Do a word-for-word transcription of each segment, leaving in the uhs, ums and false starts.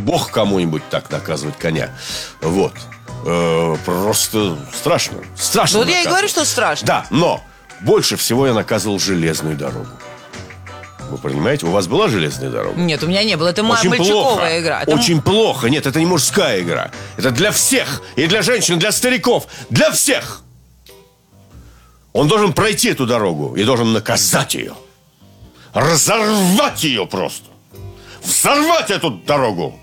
бог кому-нибудь так наказывать коня. Вот. Э, просто страшно. Страшно. Вот я и говорю, что страшно. Да, но больше всего я наказывал железную дорогу. Вы понимаете, у вас была железная дорога? Нет, у меня не было. Это Очень мальчиковая плохо. игра. Это... Очень плохо. Нет, это не мужская игра. Это для всех. И для женщин, для стариков. Для всех. Он должен пройти эту дорогу и должен наказать ее. Разорвать ее просто. Взорвать эту дорогу.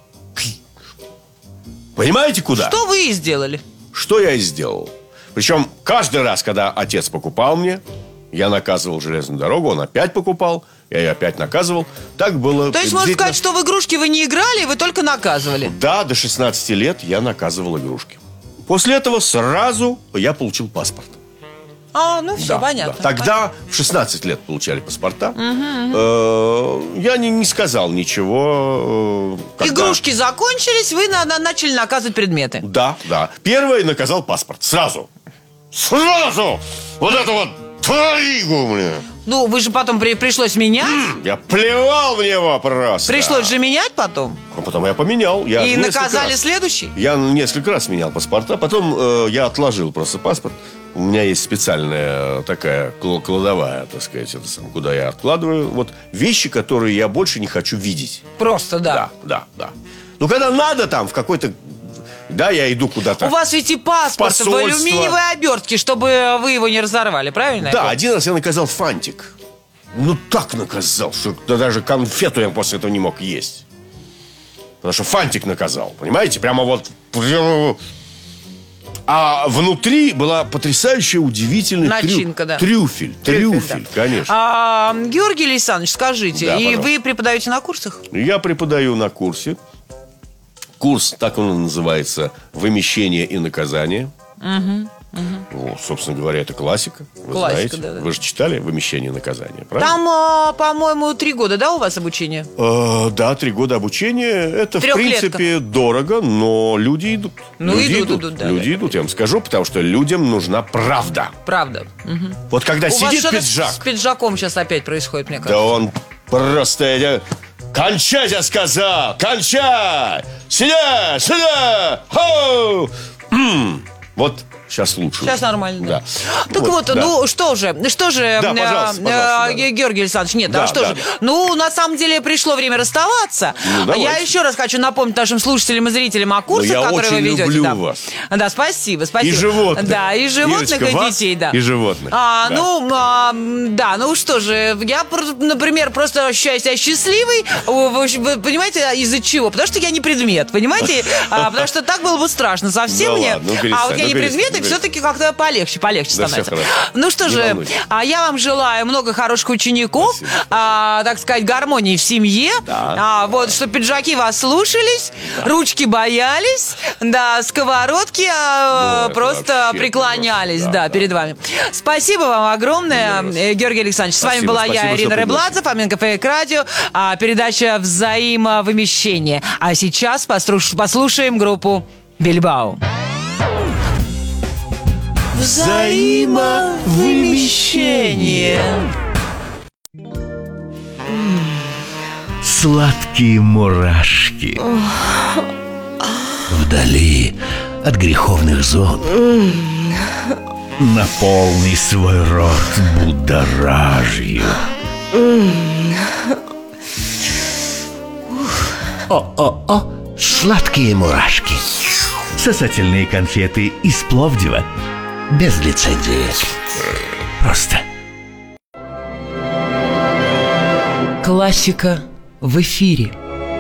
Понимаете, куда? Что вы и сделали? Что я и сделал. Причем каждый раз, когда отец покупал мне, я наказывал железную дорогу, он опять покупал, я ее опять наказывал. Так было. То есть можно сказать, что в игрушки вы не играли, вы только наказывали? Да, до шестнадцати лет я наказывал игрушки. После этого сразу я получил паспорт. А, ну все, да, понятно. Да. Тогда понятно. в шестнадцать лет получали паспорта. Угу, угу. Я не, не сказал ничего. Когда... Игрушки закончились, вы на, на, начали наказывать предметы. Да, да. Первый наказал паспорт. Сразу. Сразу! Вот это вот тваригу мне. Ну, вы же потом при, пришлось менять. Я плевал в него просто. Пришлось же менять потом. А потом я поменял. Я И наказали раз. следующий? Я несколько раз менял паспорта. Потом э, я отложил просто паспорт. У меня есть специальная такая кладовая, так сказать, это сам, куда я откладываю вот вещи, которые я больше не хочу видеть. Просто, да. Да, да, да. Ну, когда надо там в какой-то... Да, я иду куда-то. У вас ведь и паспорт в алюминиевой обертке, чтобы вы его не разорвали, правильно? Да, один раз я наказал фантик. Ну, так наказал, что даже конфету я после этого не мог есть. Потому что фантик наказал, понимаете? Прямо вот... А внутри была потрясающая, удивительная начинка, трю... да. трюфель. Трюфель, трюфель да. Конечно. А, Георгий Александрович, скажите, да, и пожалуйста. вы преподаете на курсах? Я преподаю на курсе. Курс, так он называется, «Вымещение и наказание». Угу. Угу. О, собственно говоря, это классика. Вы классика, знаете. Да, да. Вы же читали «Вымещение и наказание», правильно? Там, а, по-моему, три года, да, у вас обучение? Э, да, три года обучения. Это, Трехлетка. в принципе, дорого, но люди идут. Ну, люди идут, идут, идут, да, люди да. идут, я вам скажу, потому что людям нужна правда. Правда. Угу. Вот когда у сидит вас пиджак... с пиджаком сейчас опять происходит, мне кажется. Да он просто... Кончай, я сказал! Кончай! Сюда! Сюда! Хоу! Вот сейчас лучше. Сейчас нормально, да. да. Так вот, вот да. ну что же, что же, да, пожалуйста, э, пожалуйста, э, Георгий Александрович, нет, да, а что да, же? да. Ну, на самом деле пришло время расставаться. Ну, я еще раз хочу напомнить нашим слушателям и зрителям о курсах, которые вы ведете. Я очень люблю да. вас. Да, спасибо, спасибо. И животных. Да, и животных, Ирочка, и вас, детей, да. И животных. А, да. ну, а, да, ну что же, я, например, просто ощущаю себя счастливой, вы понимаете, из-за чего? Потому что я не предмет, понимаете? А, потому что так было бы страшно совсем да мне. Ладно, ну, а вот я ну, не предмет, и все-таки как-то полегче, полегче да, становится. Ну что не же, а я вам желаю много хороших учеников, спасибо, спасибо. А, так сказать, гармонии в семье, да. а, вот, чтобы пиджаки вас слушались, да. ручки боялись, да, сковородки а, ну, просто преклонялись, просто, да, да, перед вами. Спасибо вам огромное, да, Георгий Александрович. Спасибо, с вами была спасибо, я, Ирина Рыбладзе, Фоменко ФМ Радио, а, передача «Взаимовымещение». А сейчас послушаем группу «Бильбао». Взаимовымещение. Сладкие мурашки. Вдали от греховных зон. Наполни свой рот будоражью. О-о-о, сладкие мурашки. Сосательные конфеты из Пловдива. Без лицензии. Просто. Классика в эфире.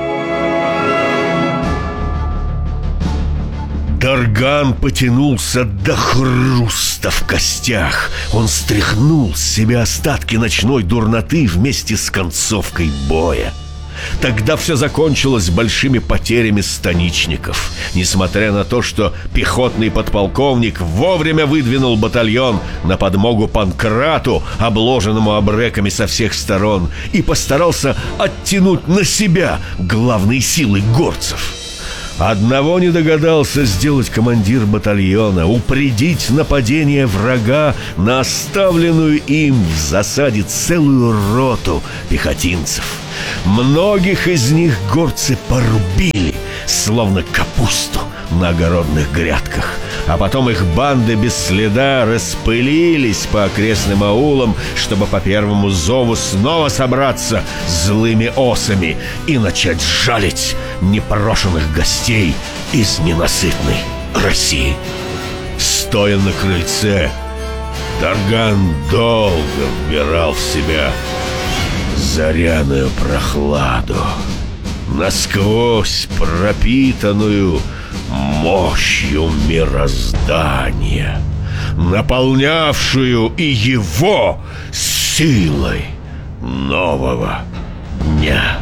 Дарган потянулся до хруста в костях. Он стряхнул с себя остатки ночной дурноты вместе с концовкой боя. Тогда все закончилось большими потерями станичников. Несмотря на то, что пехотный подполковник вовремя выдвинул батальон на подмогу Панкрату, обложенному абреками со всех сторон, и постарался оттянуть на себя главные силы горцев. Одного не догадался сделать командир батальона: упредить нападение врага на оставленную им в засаде целую роту пехотинцев. Многих из них горцы порубили, словно капусту на огородных грядках. А потом их банды без следа распылились по окрестным аулам, чтобы по первому зову снова собраться злыми осами и начать жалить непрошенных гостей из ненасытной России. Стоя на крыльце, Дарган долго вбирал в себя заряную прохладу, насквозь пропитанную мощью мироздания, наполнявшую и его силой нового дня.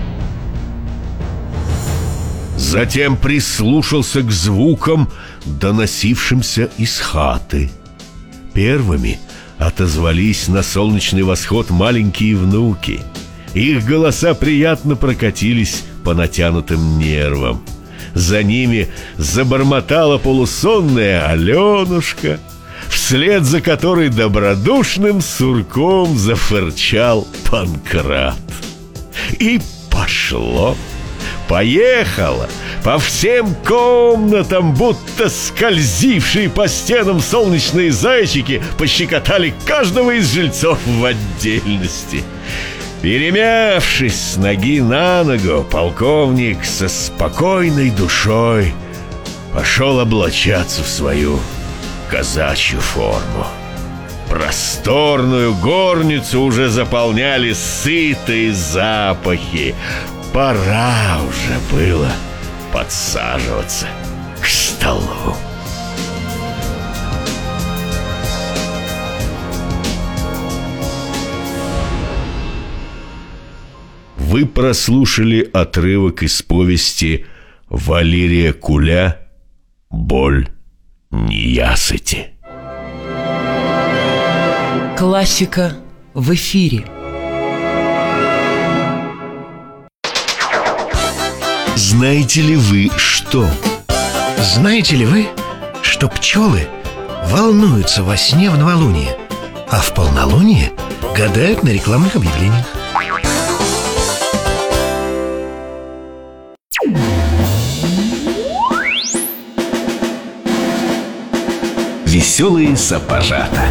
Затем прислушался к звукам, доносившимся из хаты. Первыми отозвались на солнечный восход маленькие внуки. Их голоса приятно прокатились по натянутым нервам. За ними забормотала полусонная Аленушка, вслед за которой добродушным сурком зафырчал Панкрат. И пошло, поехало. По всем комнатам, будто скользившие по стенам солнечные зайчики, пощекотали каждого из жильцов в отдельности. Перемявшись с ноги на ногу, полковник со спокойной душой пошел облачаться в свою казачью форму. Просторную горницу уже заполняли сытые запахи. Пора уже было подсаживаться к столу. Вы прослушали отрывок из повести Валерия Куля «Боль неясыти». Классика в эфире. Знаете ли вы что? Знаете ли вы, что пчелы волнуются во сне в новолуние, а в полнолуние гадают на рекламных объявлениях? Веселые сапожата.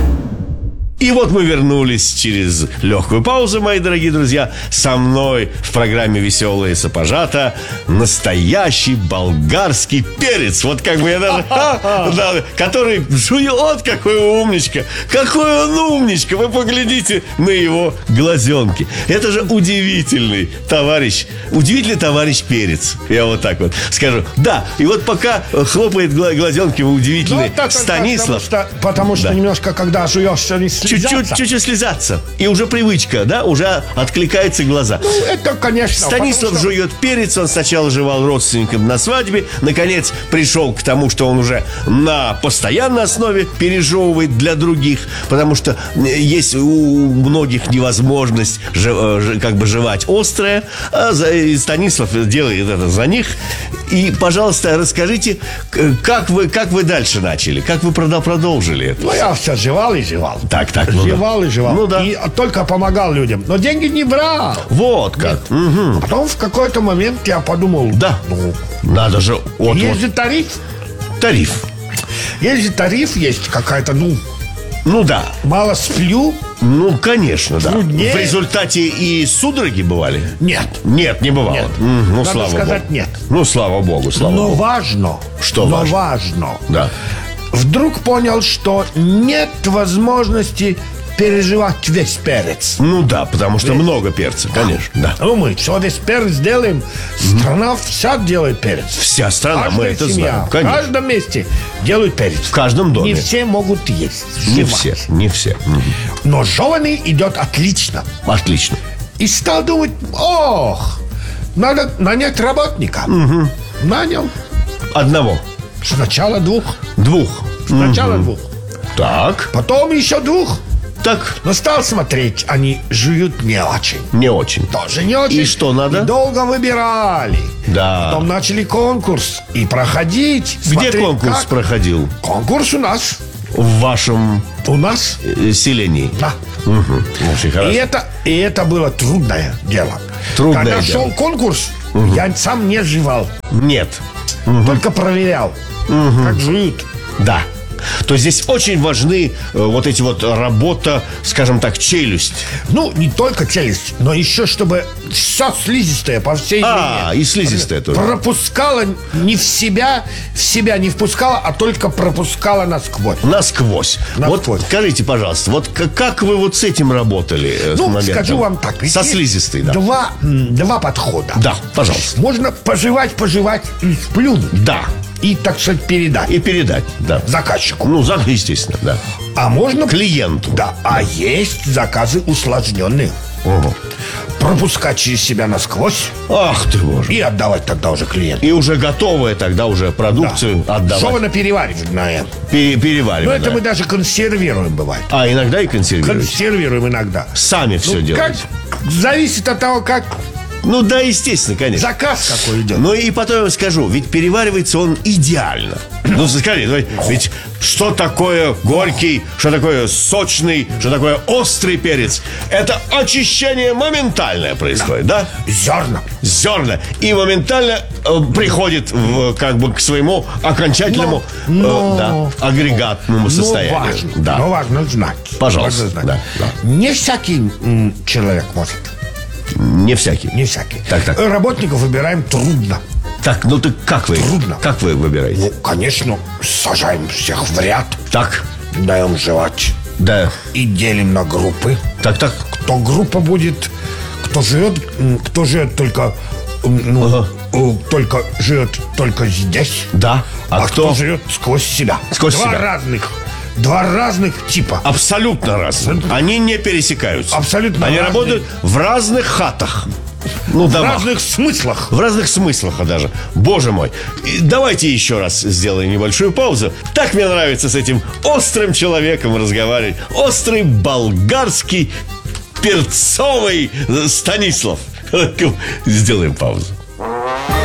И вот мы вернулись через легкую паузу, мои дорогие друзья. Со мной в программе «Веселые сапожата» настоящий болгарский перец. Вот как бы я даже... да, который жует, какой умничка. Какой он умничка. Вы поглядите на его глазенки. Это же удивительный товарищ. Удивительный товарищ перец. Я вот так вот скажу. Да, и вот пока хлопает глазенки удивительный ну, это, Станислав. Потому что, потому что да. немножко, когда жуешь, не слезаться. Чуть-чуть, чуть-чуть слезаться. И уже привычка, да, уже откликаются глаза. Ну, это, конечно. Станислав что... жует перец. Он сначала жевал родственникам на свадьбе. Наконец пришел к тому, что он уже на постоянной основе пережевывает для других. Потому что есть у многих невозможность жев, как бы жевать острое. А Станислав делает это за них. И, пожалуйста, расскажите, как вы, как вы дальше начали? Как вы продолжили это? Ну, я все жевал и жевал. Так, так, ну жевал да. и жевал. Ну, да. И только помогал людям. Но деньги не брал. Вот как. Угу. А потом в какой-то момент я подумал... Да, ну, надо же... Вот, есть вот. же тариф. Тариф. Есть же тариф, есть какая-то, ну... Ну да. Мало сплю. Ну, конечно, да. Труднее. В результате и судороги бывали? Нет. Нет, не бывало. Нет. М, ну, Надо слава сказать Богу. нет. Ну, слава Богу, слава Но Богу. важно. Что но важно? важно. Да. Вдруг понял, что нет возможности переживать весь перец. Ну да, потому что Весь. много перца, конечно, да. Ну, мы что весь перец делаем, страна вся делает перец. Вся страна, мы Каждая это семья, знаем, в конечно. каждом месте делают перец. В каждом доме. Не все могут есть. Не жевать. все, не все. Мгм. Но жеванный идет отлично. Отлично. И стал думать, ох, надо нанять работника. Нанял. Одного. Сначала двух. Двух. Сначала Мгм. двух. Так, Потом еще двух. так, Но стал смотреть, они жуют не очень. не очень. Тоже не очень. И что надо? И долго выбирали. Да. Потом начали конкурс. И проходить. Где смотреть, конкурс как. проходил? Конкурс у нас. В вашем У нас. э, селении? Да. Мгм. Очень хорошо. И это, и это было трудное дело. Трудное Когда дело. шел конкурс, я сам не жевал, Нет. только проверял, как жуют. Да. То здесь очень важны э, вот эти вот работа, скажем так, челюсть. Ну, не только челюсть, но еще чтобы все слизистое по всей А, длине и слизистая тоже. пропускала не в себя, в себя не впускала, а только пропускала насквозь. Насквозь. Насквозь. Вот скажите, пожалуйста, вот к- как вы вот с этим работали? э, с Ну, моментом? скажу вам так. Со есть слизистой, да. Два, м, два подхода. Да, пожалуйста. Можно пожевать, пожевать и сплюнуть. Да. И, так сказать, передать И передать, да. заказчику. Ну, за, естественно, да. А можно... Клиенту. Да, а есть заказы усложненные. Ого. Пропускать через себя насквозь Ах ты, боже. и отдавать тогда уже клиенту. И уже готовые тогда уже продукцию отдавать. Жевано перевариваемое. Пере- Но переваривать. это да. мы даже консервируем, бывает. А, иногда и консервируете. Консервируем иногда. Сами все Ну, делаете. как зависит от того, как Ну да, естественно, конечно. заказ какой идет. Ну и потом я вам скажу, ведь переваривается он идеально. Ну, скажите, давай, ведь что такое горький, что такое сочный, что такое острый перец? Это очищение моментальное происходит, да? Зерна. Зерна. И моментально э, приходит в, как бы к своему окончательному Но- э, да, агрегатному Но состоянию. важно, Да. но важно знать. Пожалуйста, Важно знать. да, да. Не всякий м, человек может. Не всякий. Не всякий. Так, так. Работников выбираем трудно. Так, ну ты как вы? Трудно. Как вы выбираете? Ну, конечно, сажаем всех в ряд, Так, даем жевать да. и делим на группы. Так, так. Кто группа будет, кто живет, м, кто живет только, м, ну, Ага. э, только живет только здесь, Да. А, а, кто? кто живет сквозь себя. Сквозь Два себя. разных, два разных типа. Абсолютно разные. Они не пересекаются. Абсолютно Они разные. работают в разных хатах. Ну, В домах. разных смыслах. В разных смыслах даже. Боже мой. И давайте еще раз сделаем небольшую паузу. Так мне нравится с этим острым человеком разговаривать. Острый болгарский перцовый Станислав. Сделаем паузу.